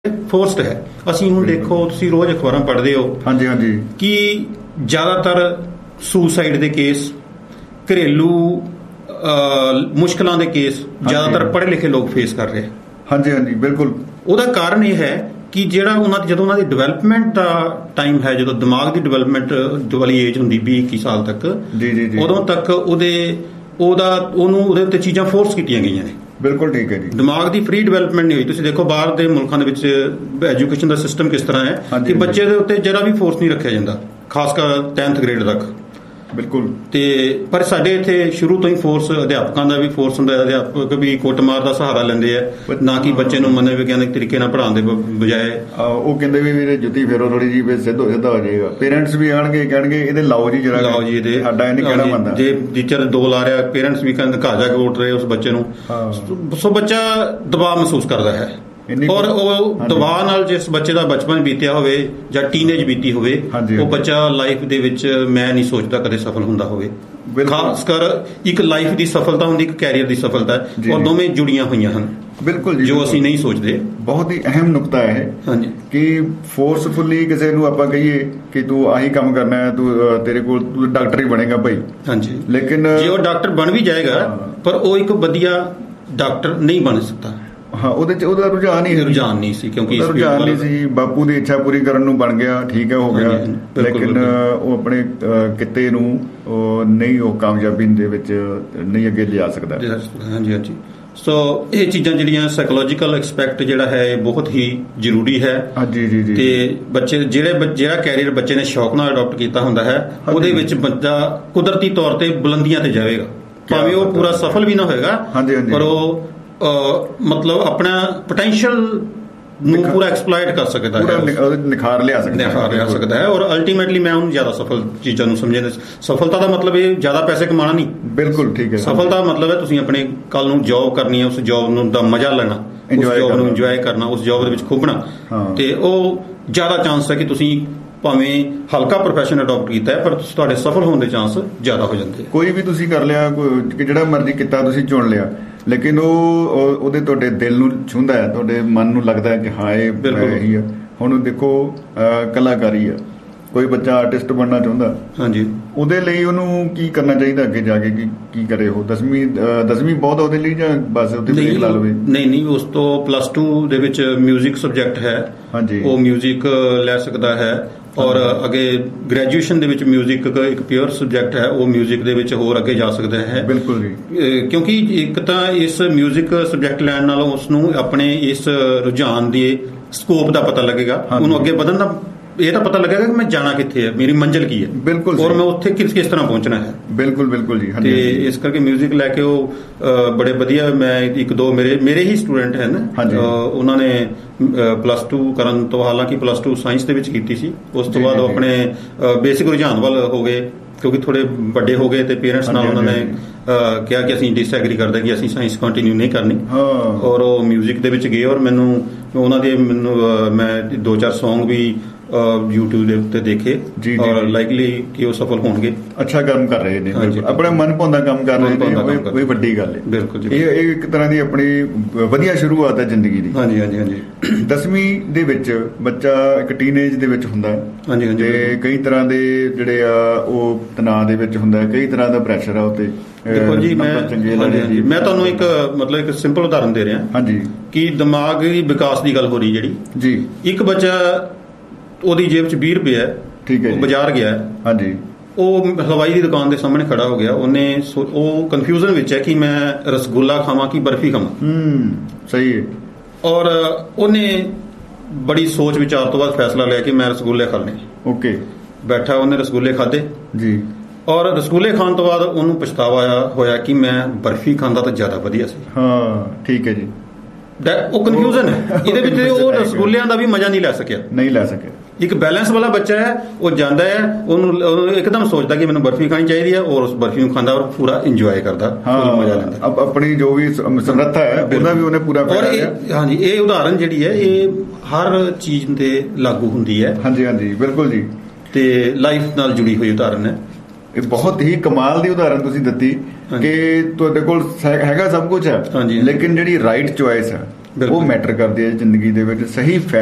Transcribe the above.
Forced ਹੈ। ਅਸੀਂ ਹੁਣ ਦੇਖੋ, ਤੁਸੀਂ ਰੋਜ਼ ਅਖਬਾਰਾਂ ਪੜ੍ਹਦੇ ਹੋ ਹਾਂਜੀ ਹਾਂਜੀ ਕਿ ਜ਼ਿਆਦਾਤਰ ਸੁਸਾਈਡ ਦੇ ਕੇਸ, ਘਰੇਲੂ ਮੁਸ਼ਕਲਾਂ ਦੇ ਕੇਸ ਜ਼ਿਆਦਾਤਰ ਪੜ੍ਹੇ ਲਿਖੇ ਲੋਕ ਫੇਸ ਕਰ ਰਹੇ। ਹਾਂਜੀ ਹਾਂਜੀ ਬਿਲਕੁਲ। ਉਹਦਾ ਕਾਰਨ ਇਹ ਹੈ ਕਿ ਜਿਹੜਾ ਜਦੋਂ ਉਹਨਾਂ ਦੀ ਡਿਵੈਲਪਮੈਂਟ ਦਾ ਟਾਈਮ ਹੈ, ਜਦੋਂ ਦਿਮਾਗ ਦੀ ਡਿਵੈਲਪਮੈਂਟ ਵਾਲੀ ਏਜ ਹੁੰਦੀ 20-21 ਸਾਲ ਤੱਕ, ਉਦੋਂ ਤੱਕ ਉਹਨੂੰ ਉਹਦੇ ਉੱਤੇ ਚੀਜ਼ਾਂ ਫੋਰਸ ਕੀਤੀਆਂ ਗਈਆਂ ਨੇ। ਬਿਲਕੁਲ ਠੀਕ ਹੈ ਜੀ। ਦਿਮਾਗ ਦੀ ਫ੍ਰੀ ਡਿਵੈਲਪਮੈਂਟ ਨਹੀਂ ਹੋਈ। ਤੁਸੀਂ ਦੇਖੋ ਬਾਹਰ ਦੇ ਮੁਲਕਾਂ ਦੇ ਵਿੱਚ ਐਜੂਕੇਸ਼ਨ ਦਾ ਸਿਸਟਮ ਕਿਸ ਤਰ੍ਹਾਂ ਹੈ ਕਿ ਬੱਚੇ ਦੇ ਉੱਤੇ ਜਰਾ ਵੀ ਫੋਰਸ ਨਹੀਂ ਰੱਖਿਆ ਜਾਂਦਾ, ਖਾਸ ਕਰ 10th ਗ੍ਰੇਡ ਤੱਕ। ਬਿਲਕੁਲ। ਤੇ ਪਰ ਸਾਡੇ ਇੱਥੇ ਸ਼ੁਰੂ ਤੋਂ ਹੀ ਫੋਰਸ, ਅਧਿਆਪਕਾਂ ਦਾ ਵੀ ਫੋਰਸ ਹੁੰਦਾ ਹੈ। ਅਧਿਆਪਕ ਵੀ ਕੁੱਟਮਾਰ ਦਾ ਸਹਾਰਾ ਲੈਂਦੇ ਆ, ਨਾ ਕਿ ਬੱਚੇ ਨੂੰ ਮਨੋਵਿਗਿਆਨਿਕ ਤਰੀਕੇ ਨਾਲ ਪੜ੍ਹਾਉਣ ਦੇ ਬਜਾਏ ਉਹ ਕਹਿੰਦੇ ਵੀ ਵੀਰੇ ਜੁੱਤੀ ਫੇਰੋ ਥੋੜੀ ਜੀ, ਫਿਰ ਸਿੱਧਾ ਹੋ ਜਾਏਗਾ। ਪੇਰੈਂਟਸ ਵੀ ਆਣਗੇ, ਕਹਿਣਗੇ ਇਹਦੇ ਲਾਓ ਜੀ ਜਰਾ, ਲਾਓ ਜੀ ਇਹਦੇ, ਸਾਡਾ ਇਹ ਨਹੀਂ ਕਹਿਣਾ ਮੰਨਦਾ। ਜੇ ਟੀਚਰ 2 ਲਾ ਰਿਹਾ, ਪੇਰੈਂਟਸ ਵੀ ਕਹਿੰਦੇ ਘਰ ਜਾ ਕੇ ਉੱਠ ਰਹੇ ਉਸ ਬੱਚੇ ਨੂੰ। ਸੋ ਬੱਚਾ ਦਬਾਅ ਮਹਿਸੂਸ ਕਰਦਾ ਹੈ, ਔਰ ਉਹ ਦਬਾਅ ਨਾਲ ਜਿਸ ਬੱਚੇ ਦਾ ਬਚਪਨ ਬੀਤਿਆ ਹੋਵੇ ਜਾਂ ਟੀਨੇਜ ਬੀਤੀ ਹੋਵੇ, ਉਹ ਬੱਚਾ ਲਾਈਫ ਦੇ ਵਿੱਚ ਮੈਂ ਨਹੀਂ ਸੋਚਦਾ ਕਦੇ ਸਫਲ ਹੁੰਦਾ ਹੋਵੇ। ਖਾਸ ਕਰ ਇੱਕ ਲਾਈਫ ਦੀ ਸਫਲਤਾ ਹੁੰਦੀ, ਇੱਕ ਕੈਰੀਅਰ ਦੀ ਸਫਲਤਾ, ਔਰ ਦੋਵੇਂ ਜੁੜੀਆਂ ਹੋਈਆਂ ਹਨ। ਬਿਲਕੁਲ ਜੀ, ਜੋ ਅਸੀਂ ਨਹੀਂ ਸੋਚਦੇ। ਬਹੁਤ ਹੀ ਅਹਿਮ ਨੁਕਤਾ ਹੈ ਹਾਂਜੀ ਕਿ ਫੋਰਸਫੁਲੀ ਕਿਸੇ ਨੂੰ ਆਪਾਂ ਕਹੀਏ ਕਿ ਤੂੰ ਆਹੀ ਕੰਮ ਕਰਨਾ ਹੈ, ਤੂੰ ਤੇਰੇ ਕੋਲ ਤੂੰ ਡਾਕਟਰ ਹੀ ਬਣੇਗਾ ਭਾਈ। ਹਾਂਜੀ, ਲੇਕਿਨ ਜੇ ਉਹ ਡਾਕਟਰ ਬਣ ਵੀ ਜਾਏਗਾ, ਪਰ ਉਹ ਇੱਕ ਵਧੀਆ ਡਾਕਟਰ ਨਹੀਂ ਬਣ ਸਕਦਾ। ਹਾਂ, ਉਹਦੇ ਚ ਉਹਦਾ ਰੁਝਾਨ ਨਹੀਂ ਸੀ, ਕਿਉਂਕਿ ਰੁਝਾਨ ਨਹੀਂ ਸੀ। ਬਾਪੂ ਦੀ ਇੱਛਾ ਪੂਰੀ ਕਰਨ ਨੂੰ ਬਣ ਗਿਆ, ਠੀਕ ਹੈ, ਹੋ ਗਿਆ, ਲੇਕਿਨ ਉਹ ਆਪਣੇ ਕਿੱਤੇ ਨੂੰ ਨਹੀਂ, ਉਹ ਕਾਮਯਾਬੀ ਦੇ ਵਿੱਚ ਨਹੀਂ ਅੱਗੇ ਲਿਜਾ ਸਕਦਾ। ਹਾਂਜੀ ਹਾਂਜੀ। ਸੋ ਇਹ ਚੀਜ਼ਾਂ ਜਿਹੜੀਆਂ ਸਾਈਕੋਲੋਜੀਕਲ ਐਸਪੈਕਟ ਜਿਹੜਾ ਹੈ, ਇਹ ਬਹੁਤ ਹੀ ਜ਼ਰੂਰੀ ਹੈ। ਹਾਂਜੀ ਜੀ ਜੀ। ਤੇ ਬੱਚੇ ਜਿਹੜਾ ਕੈਰੀਅਰ ਬੱਚੇ ਨੇ ਸ਼ੌਕ ਨਾਲ ਅਡਾਪਟ ਕੀਤਾ ਹੁੰਦਾ ਹੈ, ਉਹਦੇ ਵਿੱਚ ਬੱਚਾ ਕੁਦਰਤੀ ਤੌਰ ਤੇ ਬੁਲੰਦੀਆਂ ਤੇ ਜਾਵੇਗਾ। ਭਾਵੇਂ ਉਹ ਪੂਰਾ ਸਫਲ ਵੀ ਨਾ ਹੋਏਗਾ, ਪਰ ਉਹ ਮਤਲਬ ਆਪਣਾ ਪੋਟੈਂਸ਼ੀਅਲ ਨੂੰ ਪੂਰਾ ਐਕਸਪਲੋਇਟ ਕਰ ਸਕਦਾ ਹੈ, ਨਿਖਾਰ ਲਿਆ ਸਕਦਾ ਹੈ। ਔਰ ਅਲਟੀਮੇਟਲੀ ਮੈਂ ਉਹਨੂੰ ਜ਼ਿਆਦਾ ਸਫਲ ਚੀਜ਼ਾਂ ਨੂੰ ਸਮਝਿਆ। ਸਫਲਤਾ ਦਾ ਮਤਲਬ ਇਹ ਜ਼ਿਆਦਾ ਪੈਸੇ ਕਮਾਉਣਾ ਨਹੀਂ। ਬਿਲਕੁਲ ਠੀਕ ਹੈ। ਸਫਲਤਾ ਦਾ ਮਤਲਬ ਹੈ ਤੁਸੀਂ ਆਪਣੇ ਕੱਲ ਨੂੰ ਜੌਬ ਕਰਨੀ ਹੈ, ਉਸ ਜੌਬ ਨੂੰ ਦਾ ਮਜ਼ਾ ਲੈਣਾ, ਉਸ ਜੌਬ ਨੂੰ ਇੰਜੋਏ ਕਰਨਾ, ਉਸ ਜੌਬ ਦੇ ਵਿੱਚ ਖੁੱਭਣਾ। ਤੇ ਉਹ ਜ਼ਿਆਦਾ ਚਾਂਸ ਹੈ ਕਿ ਤੁਸੀਂ ਭਾਵੇਂ ਹਲਕਾ ਪ੍ਰੋਫੈਸ਼ਨ ਅਡਾਪਟ ਕੀਤਾ ਹੈ, ਪਰ ਤੁਹਾਡੇ ਸਫਲ ਹੋਣ ਦੇ ਚਾਂਸ ਜ਼ਿਆਦਾ ਹੋ ਜਾਂਦੇ। ਕੋਈ ਵੀ ਤੁਸੀਂ ਕਰ ਲਿਆ, ਜਿਹੜਾ ਮਰਜ਼ੀ ਕਿੱਤਾ ਤੁਸੀਂ ਚੁਣ ਲਿਆ, ਲੇਕਿਨ ਉਹਦੇ ਤੁਹਾਡੇ ਦਿਲ ਨੂੰ ਛੂੰਹਦਾ ਹੈ, ਤੁਹਾਡੇ ਮਨ ਨੂੰ ਲੱਗਦਾ ਹੈ ਕਿ ਹਾਂ ਇਹ ਇਹੀ ਆ। ਹੁਣ ਦੇਖੋ ਕਲਾਕਾਰੀ ਆ, ਕੋਈ ਬੱਚਾ ਆਰਟਿਸਟ ਬਣਨਾ ਚਾਹੁੰਦਾ, ਹਾਂਜੀ, ਉਹਦੇ ਲਈ ਉਹਨੂੰ ਕੀ ਕਰਨਾ ਚਾਹੀਦਾ ਅੱਗੇ ਜਾ ਕੇ? ਕੀ ਕਰੇ ਉਹ? 10ਵੀਂ ਬਹੁਤ ਉਹਦੇ ਲਈ, ਜਾਂ ਬਸ ਉੱਥੇ ਬ੍ਰੇਕ ਲਾ ਲਵੇ? ਨਹੀਂ, ਉਸ ਤੋਂ +2 ਦੇ ਵਿੱਚ ਮਿਊਜ਼ਿਕ ਸਬਜੈਕਟ ਹੈ, ਹਾਂਜੀ, ਉਹ ਮਿਊਜ਼ਿਕ ਲੈ ਸਕਦਾ ਹੈ। ਔਰ ਅੱਗੇ ਗ੍ਰੈਜੂਏਸ਼ਨ ਦੇ ਵਿੱਚ ਮਿਊਜ਼ਿਕ ਇੱਕ ਪਿਓਰ ਸਬਜੈਕਟ ਹੈ, ਉਹ ਮਿਊਜ਼ਿਕ ਦੇ ਵਿੱਚ ਹੋਰ ਅੱਗੇ ਜਾ ਸਕਦਾ ਹੈ। ਬਿਲਕੁਲ ਜੀ। ਕਿਉਂਕਿ ਇੱਕ ਤਾਂ ਇਸ ਮਿਊਜ਼ਿਕ ਸਬਜੈਕਟ ਲੈਣ ਨਾਲੋਂ ਉਸਨੂੰ ਆਪਣੇ ਇਸ ਰੁਝਾਨ ਦੇ ਸਕੋਪ ਦਾ ਪਤਾ ਲੱਗੇਗਾ, ਉਹਨੂੰ ਅੱਗੇ ਵਧਣ ਦਾ ਇਹ ਤਾਂ ਪਤਾ ਲੱਗੇਗਾ ਕਿ ਮੈਂ ਜਾਣਾ ਕਿੱਥੇ ਹੈ, ਮੇਰੀ ਮੰਜ਼ਿਲ ਕੀ ਹੈ। ਬਿਲਕੁਲ। ਔਰ ਮੈਂ ਉੱਥੇ ਕਿਸ ਤਰ੍ਹਾਂ ਪਹੁੰਚਣਾ ਹੈ। ਬਿਲਕੁਲ ਜੀ। ਤੇ ਇਸ ਕਰਕੇ ਮਿਊਜ਼ਿਕ ਲੈ ਕੇ ਉਹ ਬੜੇ ਵਧੀਆ, ਮੈਂ 1-2 ਮੇਰੇ ਹੀ ਸਟੂਡੈਂਟ ਹਨ, ਉਹਨਾਂ ਨੇ +2 ਕਰਨ ਤੋਂ, ਹਾਲਾਂਕਿ +2 ਸਾਇੰਸ ਦੇ ਵਿੱਚ ਕੀਤੀ ਸੀ, ਉਸ ਤੋਂ ਬਾਅਦ ਉਹ ਆਪਣੇ ਬੇਸਿਕ ਰੁਝਾਨ ਵੱਲ ਹੋ ਗਏ, ਕਿਉਂਕਿ ਥੋੜੇ ਵੱਡੇ ਹੋ ਗਏ ਤੇ ਪੇਰੈਂਟਸ ਨਾਲ ਉਹਨਾਂ ਨੇ ਕਿਹਾ ਕਿ ਅਸੀਂ ਡਿਸਐਗਰੀ ਕਰਦੇ ਕਿ ਅਸੀਂ ਸਾਇੰਸ ਕੰਟੀਨਿਊ ਨਹੀਂ ਕਰਨੀ, ਔਰ ਉਹ ਮਿਊਜ਼ਿਕ ਦੇ ਵਿੱਚ ਗਏ। ਔਰ ਮੈਂ 2-4 ਸੌਂਗ ਵੀ YouTube ਦੇ ਉੱਤੇ ਦੇਖੇ, ਔਰ ਲਾਈਕਲੀ ਕਿ ਉਹ ਸਫਲ ਹੋਣਗੇ। ਅੱਛਾ ਕੰਮ ਕਰ ਰਹੇ ਨੇ, ਆਪਣਾ ਮਨ ਭਾਉਂਦਾ ਕੰਮ ਕਰ ਰਹੇ ਨੇ, ਕੋਈ ਵੱਡੀ ਗੱਲ ਹੈ। ਬਿਲਕੁਲ ਜੀ। ਇਹ ਇੱਕ ਤਰ੍ਹਾਂ ਦੀ ਆਪਣੀ ਵਧੀਆ ਸ਼ੁਰੂਆਤ ਹੈ ਜ਼ਿੰਦਗੀ ਦੀ। ਹਾਂਜੀ। 10ਵੀਂ ਦੇ ਵਿੱਚ ਬੱਚਾ ਇੱਕ ਟੀਨੇਜ ਦੇ ਵਿੱਚ ਹੁੰਦਾ, ਤੇ ਕਈ ਤਰ੍ਹਾਂ ਦੇ ਜਿਹੜੇ ਆ ਉਹ ਤਣਾਅ ਦੇ ਵਿੱਚ ਹੁੰਦਾ, ਕਈ ਤਰ੍ਹਾਂ ਦਾ ਪ੍ਰੈਸ਼ਰ ਆ ਉੱਤੇ। ਦੇਖੋ ਜੀ, ਮੈਂ ਤੁਹਾਨੂੰ ਇੱਕ ਸਿੰਪਲ ਉਦਾਹਰਨ ਦੇ ਰਿਹਾ, ਹਾਂਜੀ, ਕਿ ਦਿਮਾਗੀ ਵਿਕਾਸ ਦੀ ਗੱਲ ਹੋ ਰਹੀ ਜਿਹੜੀ ਜੀ। ਇੱਕ ਬੱਚਾ, ਉਹਦੀ ਜੇਬ 'ਚ 20 ਰੁਪਏ ਹੈ, ਠੀਕ ਹੈ, ਉਹ ਬਾਜ਼ਾਰ ਗਿਆ, ਹਾਂਜੀ, ਉਹ ਹਲਵਾਈ ਦੀ ਦੁਕਾਨ ਦੇ ਸਾਹਮਣੇ ਖੜਾ ਹੋ ਗਿਆ, ਉਹ ਕਨਫਿਊਜ਼ਨ ਵਿੱਚ ਹੈ ਕਿ ਮੈਂ ਰਸਗੁੱਲਾ ਖਾਵਾਂ ਕਿ ਬਰਫੀ ਖਾਵਾਂ। ਸਹੀ ਹੈ। ਔਰ ਉਹਨੇ ਬੜੀ ਸੋਚ ਵਿਚਾਰ ਤੋਂ ਬਾਅਦ ਫੈਸਲਾ ਲਿਆ ਕਿ ਮੈਂ ਰਸਗੁੱਲੇ ਖਾਣੇ। ਓਕੇ। ਬੈਠਾ, ਉਹਨੇ ਰਸਗੁੱਲੇ ਖਾਧੇ ਜੀ, ਔਰ ਰਸਗੁੱਲੇ ਖਾਣ ਤੋਂ ਬਾਅਦ ਉਹਨੂੰ ਪਛਤਾਵਾ ਹੋਇਆ ਕਿ ਮੈਂ ਬਰਫੀ ਖਾਂਦਾ ਤਾਂ ਜ਼ਿਆਦਾ ਵਧੀਆ ਸੀ। ਹਾਂ, ਠੀਕ ਹੈ ਜੀ। ਉਹ ਕਨਫਿਊਜ਼ਨ ਹੈ ਇਹਦੇ ਵਿੱਚ, ਉਹ ਰਸਗੁੱਲਿਆਂ ਦਾ ਵੀ ਮਜ਼ਾ ਨਹੀਂ ਲੈ ਸਕਿਆ। ਇੱਕ ਬੈਲੈਂਸ ਵਾਲਾ ਬੱਚਾ ਹੈ, ਉਹ ਜਾਂਦਾ ਹੈ, ਉਹਨੂੰ ਇੱਕਦਮ ਸੋਚਦਾ ਕਿ ਮੈਨੂੰ ਬਰਫੀ ਖਾਣੀ ਚਾਹੀਦੀ ਹੈ, ਔਰ ਉਸ ਬਰਫੀ ਨੂੰ ਖਾਂਦਾ ਔਰ ਪੂਰਾ ਇੰਜੋਏ ਕਰਦਾ, ਮਜ਼ਾ ਲੈਂਦਾ। ਆਪਣੀ ਜੋ ਵੀ ਸਮਰੱਥਾ ਹੈ ਉਹਦਾ ਵੀ ਉਹਨੇ ਪੂਰਾ ਕਰਿਆ। ਹਾਂਜੀ, ਇਹ ਉਦਾਹਰਨ ਜਿਹੜੀ ਹੈ ਇਹ ਹਰ ਚੀਜ਼ ਤੇ ਲਾਗੂ ਹੁੰਦੀ ਹੈ। ਹਾਂਜੀ, ਬਿਲਕੁਲ ਜੀ। ਤੇ ਲਾਈਫ ਨਾਲ ਜੁੜੀ ਹੋਈ ਉਦਾਹਰਨ ਹੈ। ਇਹ ਬਹੁਤ ਹੀ ਕਮਾਲ ਦੀ ਉਦਾਹਰਨ ਤੁਸੀਂ ਦਿੱਤੀ ਕਿ ਤੁਹਾਡੇ ਕੋਲ ਹੈਗਾ ਸਭ ਕੁਝ ਹੈ, ਲੇਕਿਨ ਜਿਹੜੀ ਰਾਈਟ ਚੁਆਇਸ ਹੈ ਉਹ ਮੈਟਰ ਕਰਦੇ ਆ ਜ਼ਿੰਦਗੀ ਦੇ ਵਿੱਚ। ਸਹੀ